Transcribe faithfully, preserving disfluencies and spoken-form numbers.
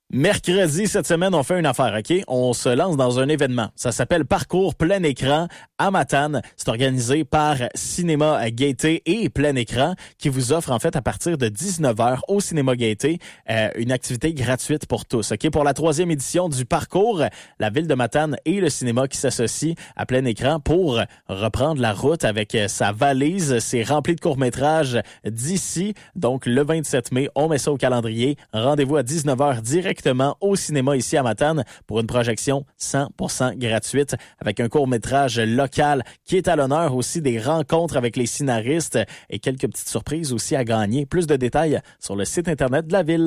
Mercredi, cette semaine, on fait une affaire, OK? On se lance dans un événement. Ça s'appelle Parcours Plein Écran à Matane. C'est organisé par Cinéma Gaieté et Plein Écran qui vous offre, en fait, à partir de dix-neuf heures au Cinéma Gaieté, euh, une activité gratuite pour tous, OK? Pour la troisième édition du Parcours, la ville de Matane et le cinéma qui s'associent à Plein Écran pour reprendre la route avec sa valise. C'est rempli de courts-métrages d'ici. Donc, le vingt-sept mai, on met ça au calendrier. Rendez-vous à dix-neuf heures direct au cinéma ici à Matane pour une projection cent pour cent gratuite avec un court-métrage local qui est à l'honneur, aussi des rencontres avec les scénaristes et quelques petites surprises aussi à gagner. Plus de détails sur le site internet de la ville.